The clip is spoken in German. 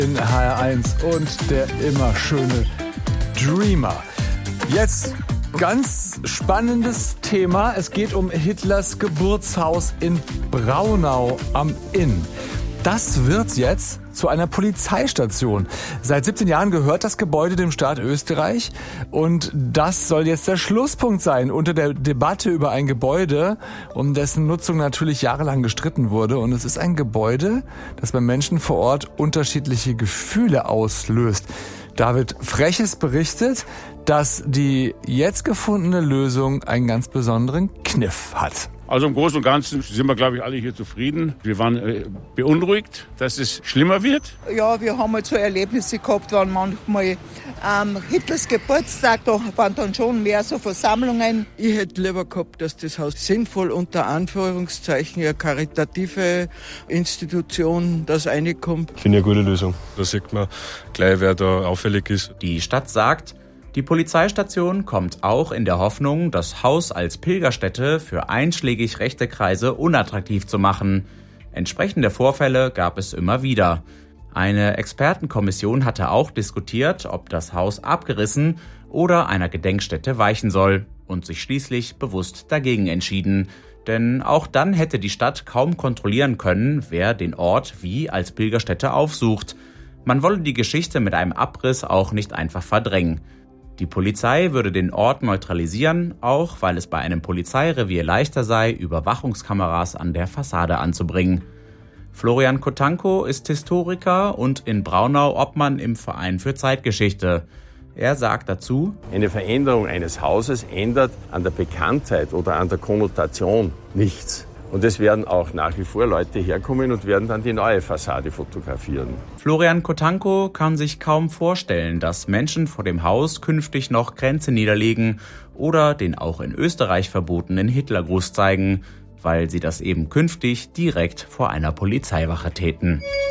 in HR1 und der immer schöne Dreamer. Jetzt ganz spannendes Thema. Es geht um Hitlers Geburtshaus in Braunau am Inn. Das wird jetzt zu einer Polizeistation. Seit 17 Jahren gehört das Gebäude dem Staat Österreich und das soll jetzt der Schlusspunkt sein unter der Debatte über ein Gebäude, um dessen Nutzung natürlich jahrelang gestritten wurde. Und es ist ein Gebäude, das bei Menschen vor Ort unterschiedliche Gefühle auslöst. David Freches berichtet, dass die jetzt gefundene Lösung einen ganz besonderen Kniff hat. Also im Großen und Ganzen sind wir, glaube ich, alle hier zufrieden. Wir waren beunruhigt, dass es schlimmer wird. Ja, wir haben halt so Erlebnisse gehabt, waren manchmal Hitlers Geburtstag, da waren dann schon mehr so Versammlungen. Ich hätte lieber gehabt, dass das Haus sinnvoll unter Anführungszeichen eine karitative Institution das reinkommt. Finde ich eine gute Lösung. Da sieht man gleich, wer da auffällig ist. Die Stadt sagt, die Polizeistation kommt auch in der Hoffnung, das Haus als Pilgerstätte für einschlägig rechte Kreise unattraktiv zu machen. Entsprechende Vorfälle gab es immer wieder. Eine Expertenkommission hatte auch diskutiert, ob das Haus abgerissen oder einer Gedenkstätte weichen soll und sich schließlich bewusst dagegen entschieden. Denn auch dann hätte die Stadt kaum kontrollieren können, wer den Ort wie als Pilgerstätte aufsucht. Man wolle die Geschichte mit einem Abriss auch nicht einfach verdrängen. Die Polizei würde den Ort neutralisieren, auch weil es bei einem Polizeirevier leichter sei, Überwachungskameras an der Fassade anzubringen. Florian Kotanko ist Historiker und in Braunau Obmann im Verein für Zeitgeschichte. Er sagt dazu: Eine Veränderung eines Hauses ändert an der Bekanntheit oder an der Konnotation nichts. Und es werden auch nach wie vor Leute herkommen und werden dann die neue Fassade fotografieren. Florian Kotanko kann sich kaum vorstellen, dass Menschen vor dem Haus künftig noch Grenze niederlegen oder den auch in Österreich verbotenen Hitlergruß zeigen, weil sie das eben künftig direkt vor einer Polizeiwache täten.